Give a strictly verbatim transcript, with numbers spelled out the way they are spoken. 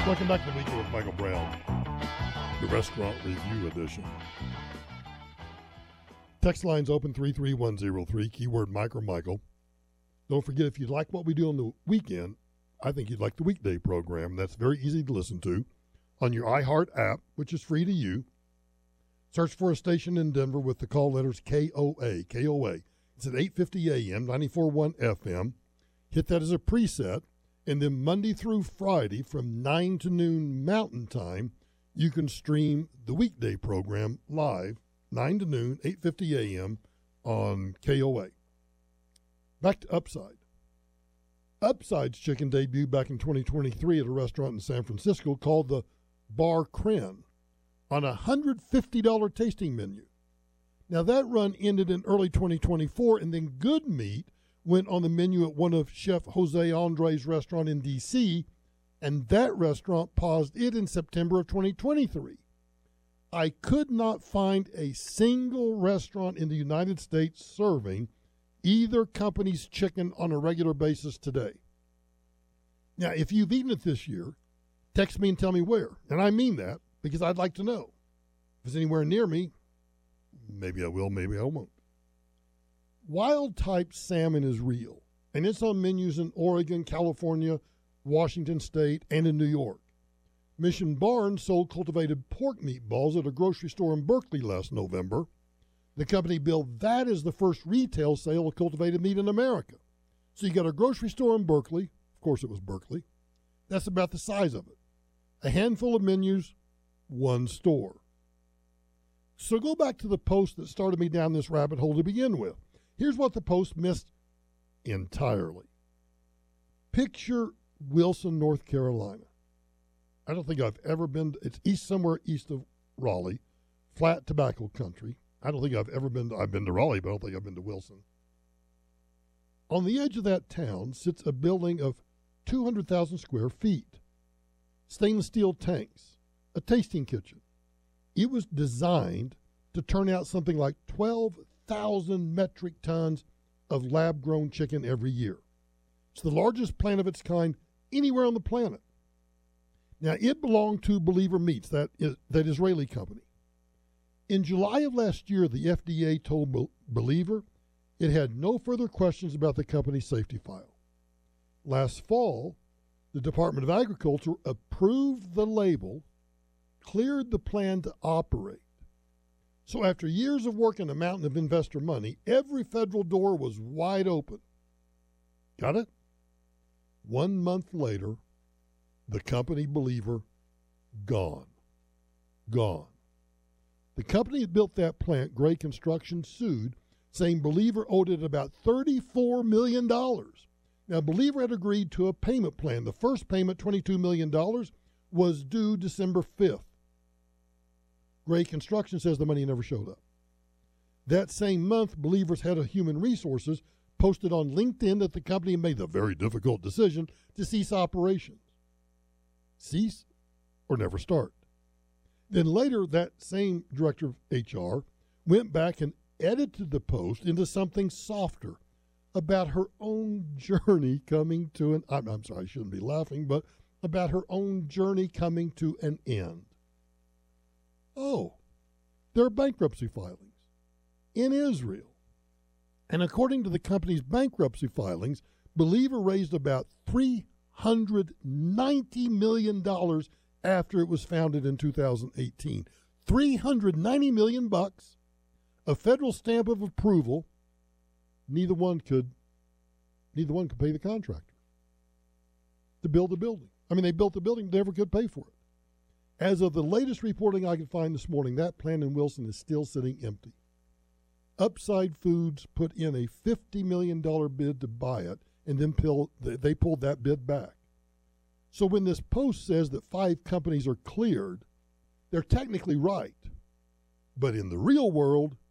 Welcome back to the Weekend with Michael Brown, the Restaurant Review Edition. Text lines open three three one zero three, keyword Mike or Michael. Don't forget, if you like what we do on the weekend, I think you'd like the weekday program. That's very easy to listen to on your iHeart app, which is free to you. Search for a station in Denver with the call letters K O A, K O A. It's at eight fifty A M, ninety-four point one F M. Hit that as a preset. And then Monday through Friday from nine to noon Mountain Time, you can stream the weekday program live, nine to noon, eight fifty A M on K O A. Back to Upside. Upside's chicken debuted back in twenty twenty-three at a restaurant in San Francisco called the Bar Cren on a one hundred fifty dollars tasting menu. Now that run ended in early twenty twenty-four, and then Good Meat went on the menu at one of Chef Jose Andres' restaurant in D C, and that restaurant paused it in September of twenty twenty-three. I could not find a single restaurant in the United States serving either company's chicken on a regular basis today. Now, if you've eaten it this year, text me and tell me where. And I mean that because I'd like to know. If it's anywhere near me, maybe I will, maybe I won't. Wild type salmon is real, and it's on menus in Oregon, California, Washington State, and in New York. Mission Barn sold cultivated pork meatballs at a grocery store in Berkeley last November. The company billed that as the first retail sale of cultivated meat in America. So you got a grocery store in Berkeley. Of course it was Berkeley. That's about the size of it. A handful of menus, one store. So go back to the post that started me down this rabbit hole to begin with. Here's what the Post missed entirely. Picture Wilson, North Carolina. I don't think I've ever been, it's east somewhere east of Raleigh, flat tobacco country. I don't think I've ever been to, I've been to Raleigh, but I don't think I've been to Wilson. On the edge of that town sits a building of two hundred thousand square feet. Stainless steel tanks, a tasting kitchen. It was designed to turn out something like twelve thousand metric tons of lab-grown chicken every year. It's the largest plant of its kind anywhere on the planet. Now, it belonged to Believer Meats, that is that Israeli company. In July of last year, the F D A told Be- Believer it had no further questions about the company's safety file. Last fall, the Department of Agriculture approved the label, cleared the plan to operate. So after years of work and a mountain of investor money, every federal door was wide open. Got it? One month later, the company Believer, gone. Gone. The company that built that plant, Gray Construction, sued, saying Believer owed it about thirty-four million dollars. Now, Believer had agreed to a payment plan. The first payment, twenty-two million dollars, was due December fifth. Gray Construction says the money never showed up. That same month, Believer's head of human resources posted on LinkedIn that the company made the very difficult decision to cease operations. Cease or never start. Then later, that same director of H R went back and edited the post into something softer about her own journey coming to an, I'm, I'm sorry, I shouldn't be laughing, but about her own journey coming to an end. Oh, there are bankruptcy filings in Israel. And according to the company's bankruptcy filings, Believer raised about three hundred ninety million dollars after it was founded in two thousand eighteen. three hundred ninety million bucks, a federal stamp of approval. Neither one could, neither one could pay the contractor to build the building. I mean, they built the building, never could pay for it. As of the latest reporting I could find this morning, that plant in Wilson is still sitting empty. Upside Foods put in a fifty million dollars bid to buy it, and then pull, they pulled that bid back. So when this post says that five companies are cleared, they're technically right. But in the real world,